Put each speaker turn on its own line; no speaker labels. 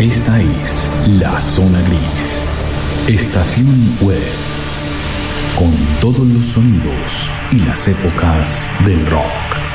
Esta es La Zona Gris, estación web, con todos los sonidos y las épocas del rock.